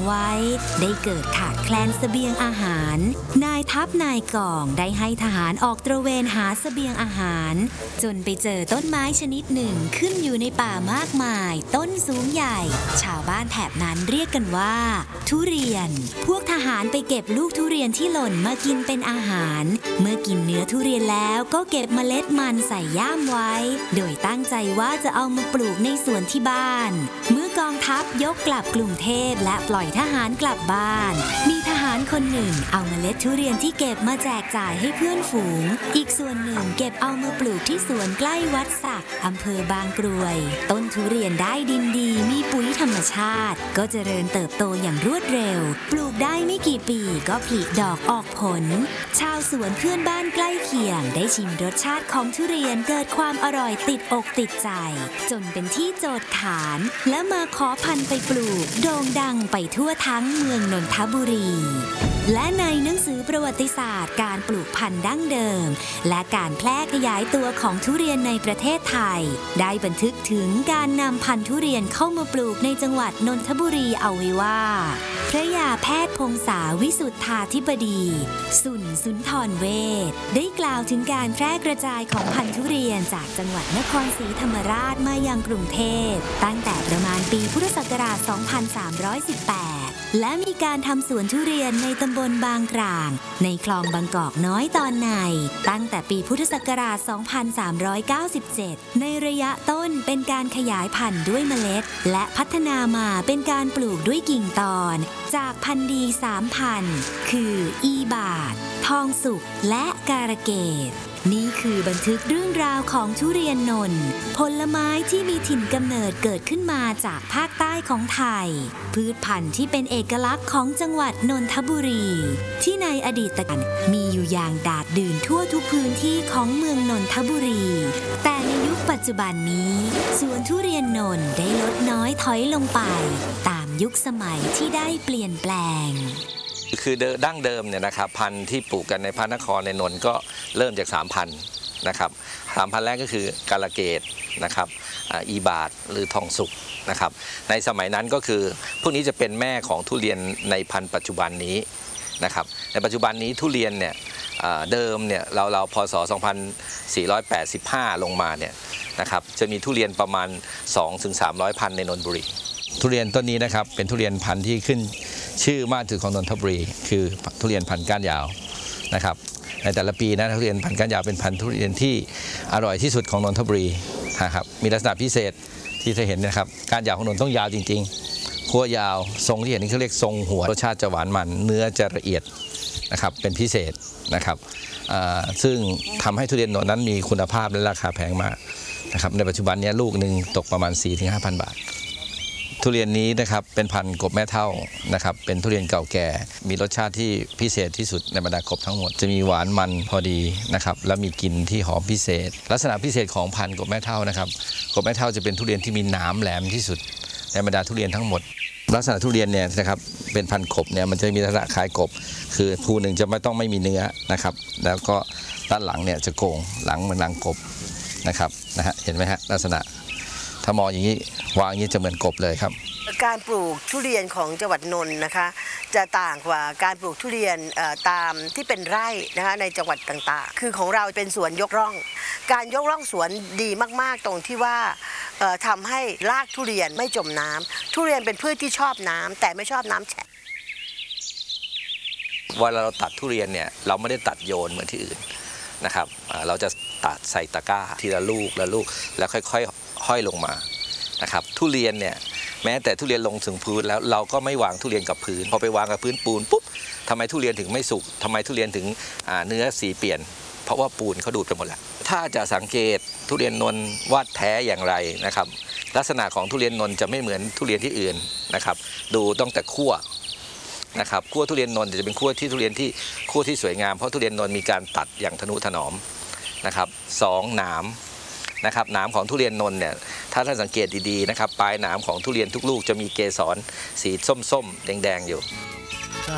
ไว้ได้เกิดขาดแคลนเสบียงอาหารนายทัพนายกองได้ให้ทหารออกตระเวนหาเสบียงอาหารจนไปเจอต้นไม้ชนิดหนึ่งขึ้นอยู่ในป่ามากมายต้นสูงใหญ่ชาวบ้านแถบนั้นเรียกกันว่าทุเรียนพวกทหารไปเก็บลูกทุเรียนที่หล่นมากินเป็นอาหารเมื่อกินเนื้อทุเรียนแล้วก็เก็บเมล็ดมันใส่ย่ามไว้โดยตั้งใจว่าจะเอามาปลูกในสวนที่บ้านเมื่อกองทัพยกกลับกรุงเทพและปล่อยทหารกลับบ้านมีทหารคนหนึ่งเอาเมล็ดทุเรียนที่เก็บมาแจกจ่ายให้เพื่อนฝูงอีกส่วนหนึ่งเก็บเอามาปลูกที่สวนใกล้วัดสักอำเภอบางกรวยต้นทุเรียนได้ดินดีมีปุ๋ยธรรมชาติก็เจริญเติบโตอย่างรวดเร็วปลูกได้ไม่กี่ปีก็ผลิดอกออกผลชาวสวนเพื่อนบ้านใกล้เคียงได้ชิมรสชาติของทุเรียนเกิดความอร่อยติดอกติดใจจนเป็นที่โจทย์ขานและมาขอพันธุ์ไปปลูกโด่งดังไปทั่วทั้งเมืองนนทบุรีและในหนังสือประวัติศาสตร์การปลูกพันธุ์ดั้งเดิมและการแพร่ขยายตัวของทุเรียนในประเทศไทยได้บันทึกถึงการนำพันธุ์ทุเรียนเข้ามาปลูกในจังหวัดนนทบุรีเอาไว้ว่าพระยาแพทย์พงษาวิสุทธาธิบดีสุนทรเวชได้กล่าวถึงการแพร่กระจายของพันธุ์ทุเรียนจากจังหวัดนครศรีธรรมราชมายังกรุงเทพตั้งแต่ประมาณปีพุทธศักราช 2318 และมีการทำสวนทุเรียนในตำบลบางกลางในคลองบางกอกน้อยตอนในตั้งแต่ปีพุทธศักราช 2397 ในระยะต้นเป็นการขยายพันธุ์ด้วยเมล็ดและพัฒนามาเป็นการปลูกด้วยกิ่งตอนจากพันธุ์ดี3 พันธุ์คืออีบาททองสุกและการะเกดนี่คือบันทึกเรื่องราวของทุเรียนนนท์ผลไม้ที่มีถิ่นกำเนิดเกิดขึ้นมาจากภาคใต้ของไทยพืชพันธุ์ที่เป็นเอกลักษณ์ของจังหวัดนนทบุรีที่ในอดีตการมีอยู่อย่างดาดดื่นทั่วทุกพื้นที่ของเมืองนนทบุรีแต่ในยุคปัจจุบันนี้สวนทุเรียนนนท์ได้ลดน้อยถอยลงไปตามยุคสมัยที่ได้เปลี่ยนแปลงคือดั้งเดิมเนี่ยนะครับพันธุ์ที่ปลูกกันในพระนครในนนท์ก็เริ่มจาก3 พันธุ์นะครับ3 พันธุ์แรกก็คือกาลเกตนะครับอีบาทหรือทองสุกนะครับในสมัยนั้นก็คือพวกนี้จะเป็นแม่ของทุเรียนในพันธุ์ปัจจุบันนี้นะครับในปัจจุบันนี้ทุเรียนเนี่ยเดิมเนี่ยเราพศ 2485 ลงมาเนี่ยนะครับจะมีทุเรียนประมาณ 2-300 พันธุ์ในนนทบุรีทุเรียนต้นนี้นะครับเป็นทุเรียนพันธุ์ที่ขึ้นชื่อมากที่สุดของนนทบุรีคือทุเรียนพันธุ์ก้านยาวนะครับในแต่ละปีนะทุเรียนพันธุ์ก้านยาวเป็นพันธุ์ทุเรียนที่อร่อยที่สุดของนนทบุรีนะครับมีลักษณะพิเศษที่จะเห็นนะครับก้านยาวของนนท์ต้องยาวจริงๆขั้วยาวทรงที่เห็นนี่เขาเรียกทรงหัวรสชาติจะหวานมันเนื้อจะละเอียดนะครับเป็นพิเศษนะครับซึ่งทำให้ทุเรียนนนท์นั้นมีคุณภาพและราคาแพงมากนะครับในปัจจุบันนี้ลูกหนึ่งตกประมาณ 4-5,000 บาททุเรียนนี้นะครับเป็นพันธุ์กบแม่เท่านะครับเป็นทุเรียนเก่าแก่มีรสชาติที่พิเศษที่สุดในบรรดากบทั้งหมดจะมีหวานมันพอดีนะครับและมีกลิ่นที่หอมพิเศษลักษณะพิเศษของพันธุ์กบแม่เท่านะครับกบแม่เท่าจะเป็นทุเรียนที่มีหนามแหลมที่สุดในบรรดาทุเรียนทั้งหมดลักษณะทุเรียนเนี่ยนะครับเป็นพันธุ์กบเนี่ยมันจะมีลักษณะคล้ายกบคือภูหนึ่งจะไม่มีเนื้อนะครับแล้วก็ด้านหลังเนี่ยจะโก่งหลังเหมือนหลังกบนะครับเห็นไหมฮะลักษณะถ้ามองอย่างนี้วางอย่างนี้จะเหมือนกบเลยครับการปลูกทุเรียนของจังหวัดนนท์นะคะจะต่างกว่าการปลูกทุเรียนตามที่เป็นไร่นะคะในจังหวัดต่างๆคือของเราเป็นสวนยกร่องการยกร่องสวนดีมากๆตรงที่ว่าทำให้รากทุเรียนไม่จมน้ำทุเรียนเป็นพืชที่ชอบน้ำแต่ไม่ชอบน้ำแฉะเวลาเราตัดทุเรียนเนี่ยเราไม่ได้ตัดโยนเหมือนที่อื่นนะครับเราจะตัดใส่ตะกร้าทีละลูกแล้วค่อยๆห้อยลงมานะครับทุเรียนเนี่ยแม้แต่ทุเรียนลงถึงพื้นแล้วเราก็ไม่วางทุเรียนกับพื้นพอไปวางกับพื้นปูนปุ๊บทำไมทุเรียนถึงไม่สุกทำไมทุเรียนถึงเนื้อสีเปลี่ยนเพราะว่าปูนเขาดูดไปหมดแล้วถ้าจะสังเกตทุเรียนนนท์ว่าแท้อย่างไรนะครับลักษณะของทุเรียนนนท์จะไม่เหมือนทุเรียนที่อื่นนะครับดูต้องแต่คั่วนะครับคั่วทุเรียนนนท์จะเป็นคั่วที่ทุเรียนที่คั่วที่สวยงามเพราะทุเรียนนนท์มีการตัดอย่างทนุถนอมนะครับ2หนามนะครับหนามของทุเรียนนนท์เนี่ยถ้าท่านสังเกตดีๆนะครับปลายหนามของทุเรียนทุกลูกจะมีเกสรสีส้มๆแดงๆอยู่